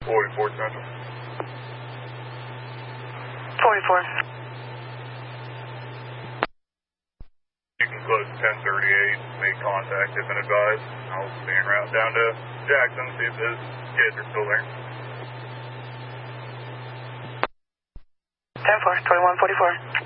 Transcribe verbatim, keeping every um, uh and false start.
forty-four Central. forty-four. You can close ten thirty-eight, make contact if been advised. I'll be en route down to Jackson, see if those kids are still there. ten four, twenty-one forty-four.